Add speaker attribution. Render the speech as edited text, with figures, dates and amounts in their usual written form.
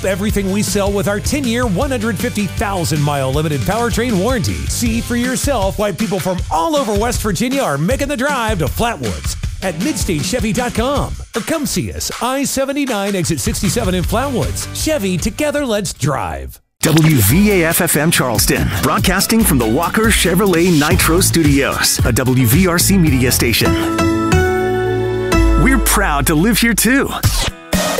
Speaker 1: Everything we sell with our 10-year, 150,000-mile limited powertrain warranty. See for yourself why people from all over West Virginia are making the drive to Flatwoods at MidstateChevy.com. Or come see us, I-79 exit 67 in Flatwoods. Chevy, together let's drive.
Speaker 2: WVAF-FM Charleston, broadcasting from the Walker Chevrolet Nitro Studios, a WVRC media station. We're proud to live here too.